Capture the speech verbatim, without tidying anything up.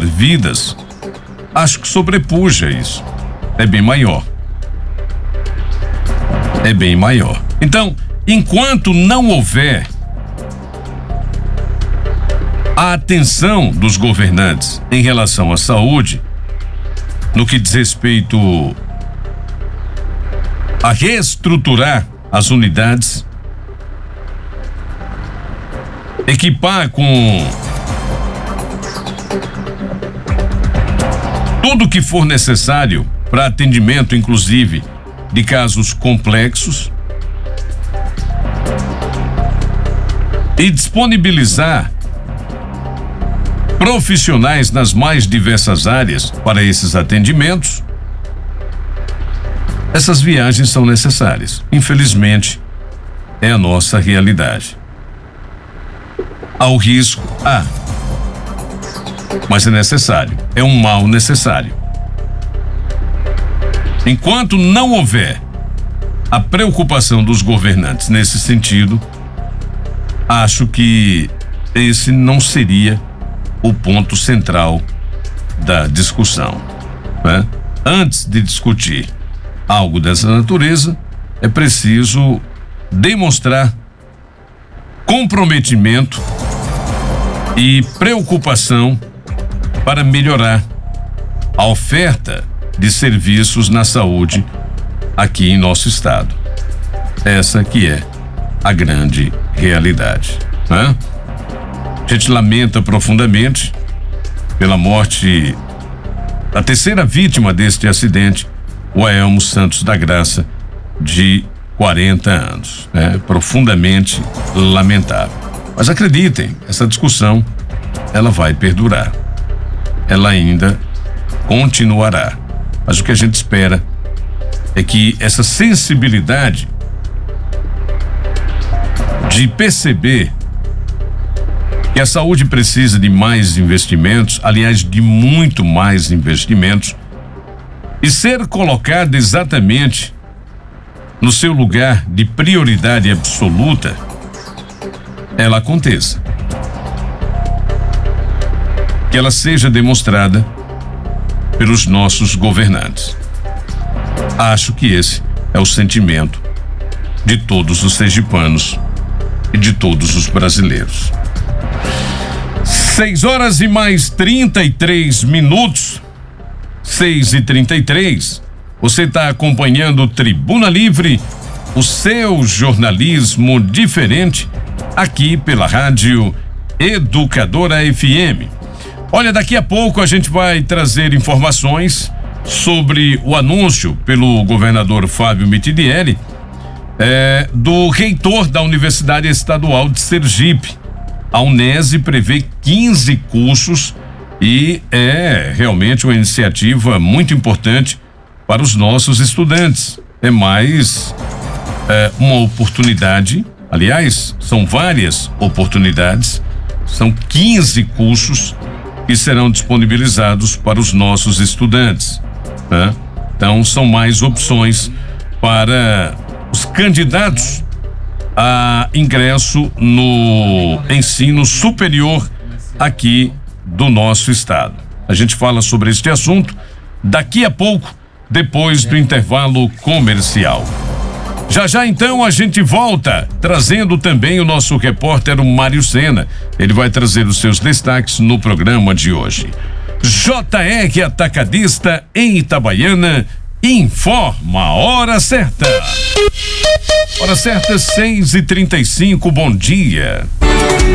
vidas, acho que sobrepuja isso. É bem maior. É bem maior. Então, enquanto não houver a atenção dos governantes em relação à saúde, no que diz respeito a reestruturar as unidades, equipar com tudo que for necessário para atendimento, inclusive, de casos complexos, e disponibilizar profissionais nas mais diversas áreas para esses atendimentos, essas viagens são necessárias. Infelizmente, é a nossa realidade. Há o risco, há, mas é necessário. É um mal necessário. Enquanto não houver a preocupação dos governantes nesse sentido, acho que esse não seria o ponto central da discussão, né? Antes de discutir algo dessa natureza, é preciso demonstrar comprometimento e preocupação para melhorar a oferta de serviços na saúde aqui em nosso estado. Essa que é a grande realidade, né? A gente lamenta profundamente pela morte da terceira vítima deste acidente, o Aelmo Santos da Graça, de quarenta anos, né? Profundamente lamentável. Mas acreditem, essa discussão, ela vai perdurar. Ela ainda continuará. Mas o que a gente espera é que essa sensibilidade de perceber que a saúde precisa de mais investimentos, aliás, de muito mais investimentos, e ser colocada exatamente no seu lugar de prioridade absoluta, ela aconteça. Que ela seja demonstrada pelos nossos governantes. Acho que esse é o sentimento de todos os sergipanos e de todos os brasileiros. Seis horas e mais trinta e três minutos. Seis e trinta e três. Você está acompanhando o Tribuna Livre, o seu jornalismo diferente, aqui pela Rádio Educadora F M. Olha, daqui a pouco a gente vai trazer informações sobre o anúncio pelo governador Fábio Mitidieri, é, do reitor da Universidade Estadual de Sergipe. A Unese prevê quinze cursos e é realmente uma iniciativa muito importante para os nossos estudantes. É mais é, uma oportunidade, aliás, são várias oportunidades, são quinze cursos que serão disponibilizados para os nossos estudantes, né? Então, são mais opções para os candidatos a ingresso no ensino superior aqui do nosso estado. A gente fala sobre este assunto daqui a pouco, depois do intervalo comercial. Já já então a gente volta trazendo também o nosso repórter o Mário Sena. Ele vai trazer os seus destaques no programa de hoje. J R Atacadista em Itabaiana informa a hora certa. Hora certa, seis e trinta e cinco, bom dia.